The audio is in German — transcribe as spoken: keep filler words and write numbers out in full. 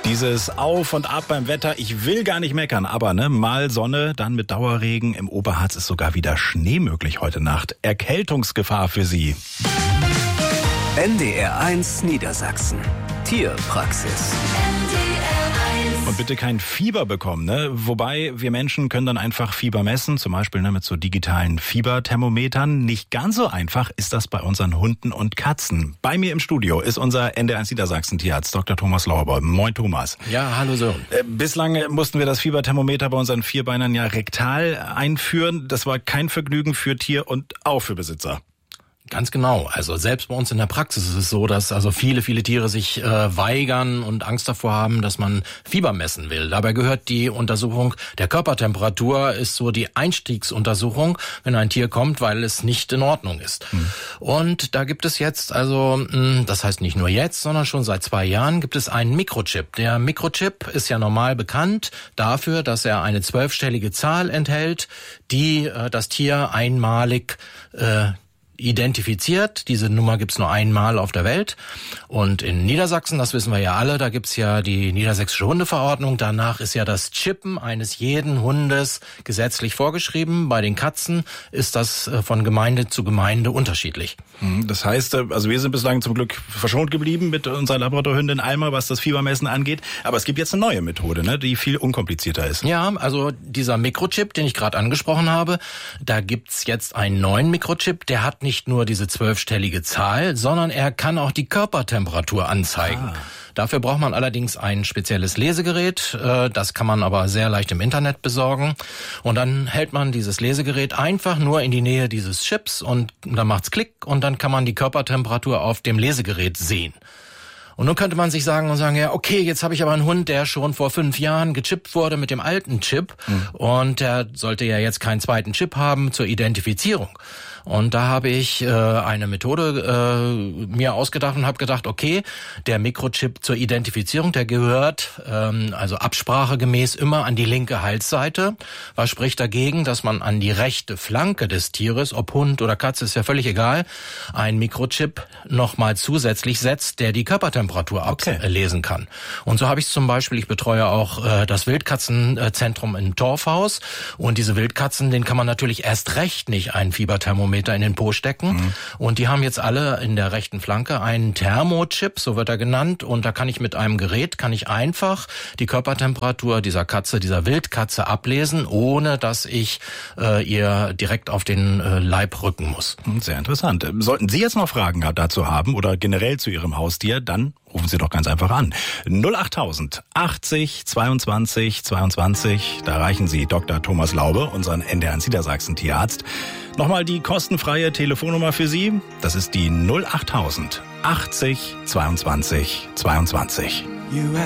Dieses Auf und Ab beim Wetter, ich will gar nicht meckern, aber ne, mal Sonne, dann mit Dauerregen. Im Oberharz ist sogar wieder Schnee möglich heute Nacht. Erkältungsgefahr für Sie. N D R eins Niedersachsen. Tierpraxis. Und bitte kein Fieber bekommen, ne? Wobei wir Menschen können dann einfach Fieber messen, zum Beispiel ne, mit so digitalen Fieberthermometern. Nicht ganz so einfach ist das bei unseren Hunden und Katzen. Bei mir im Studio ist unser N D R eins Niedersachsen Tierarzt Doktor Thomas Lauber. Moin Thomas. Ja, hallo Sören. Äh, bislang mussten wir das Fieberthermometer bei unseren Vierbeinern ja rektal einführen. Das war kein Vergnügen für Tier und auch für Besitzer. Ganz genau. Also selbst bei uns in der Praxis ist es so, dass also viele, viele Tiere sich äh, weigern und Angst davor haben, dass man Fieber messen will. Dabei gehört die Untersuchung der Körpertemperatur, ist so die Einstiegsuntersuchung, wenn ein Tier kommt, weil es nicht in Ordnung ist. Mhm. Und da gibt es jetzt, also das heißt nicht nur jetzt, sondern schon seit zwei Jahren gibt es einen Mikrochip. Der Mikrochip ist ja normal bekannt dafür, dass er eine zwölfstellige Zahl enthält, die äh, das Tier einmalig äh, identifiziert. Diese Nummer gibt's nur einmal auf der Welt. Und in Niedersachsen, das wissen wir ja alle, da gibt's ja die niedersächsische Hundeverordnung. Danach ist ja das Chippen eines jeden Hundes gesetzlich vorgeschrieben. Bei den Katzen ist das von Gemeinde zu Gemeinde unterschiedlich. Das heißt, also wir sind bislang zum Glück verschont geblieben mit unserer Labradorhündin Alma, was das Fiebermessen angeht. Aber es gibt jetzt eine neue Methode, ne, die viel unkomplizierter ist. Ja, also dieser Mikrochip, den ich gerade angesprochen habe, da gibt's jetzt einen neuen Mikrochip, der hat nicht nur diese zwölfstellige Zahl, sondern er kann auch die Körpertemperatur anzeigen. Ah. Dafür braucht man allerdings ein spezielles Lesegerät. Das kann man aber sehr leicht im Internet besorgen. Und dann hält man dieses Lesegerät einfach nur in die Nähe dieses Chips und dann macht's Klick und dann kann man die Körpertemperatur auf dem Lesegerät sehen. Und nun könnte man sich sagen und sagen, ja, okay, jetzt habe ich aber einen Hund, der schon vor fünf Jahren gechippt wurde mit dem alten Chip. Mhm. Und der sollte ja jetzt keinen zweiten Chip haben zur Identifizierung. Und da habe ich äh, eine Methode äh, mir ausgedacht und habe gedacht, okay, der Mikrochip zur Identifizierung, der gehört ähm, also absprachegemäß immer an die linke Halsseite. Was spricht dagegen, dass man an die rechte Flanke des Tieres, ob Hund oder Katze, ist ja völlig egal, einen Mikrochip nochmal zusätzlich setzt, der die Körpertemperatur okay. ablesen kann. Und so habe ich zum Beispiel, ich betreue auch äh, das Wildkatzenzentrum in Torfhaus und diese Wildkatzen, denen kann man natürlich erst recht nicht ein Fieberthermometer in den Po stecken. Mhm. Und die haben jetzt alle in der rechten Flanke einen Thermochip, so wird er genannt. Und da kann ich mit einem Gerät, kann ich einfach die Körpertemperatur dieser Katze, dieser Wildkatze ablesen, ohne dass ich äh, ihr direkt auf den äh, Leib rücken muss. Sehr interessant. Sollten Sie jetzt noch Fragen dazu haben oder generell zu Ihrem Haustier, dann rufen Sie doch ganz einfach an. null achttausend achtzig zweiundzwanzig zweiundzwanzig. Da erreichen Sie Doktor Thomas Laube, unseren N D R eins Niedersachsen Tierarzt. Nochmal die kostenfreie Telefonnummer für Sie. Das ist die null achttausend achtzig zweiundzwanzig zweiundzwanzig.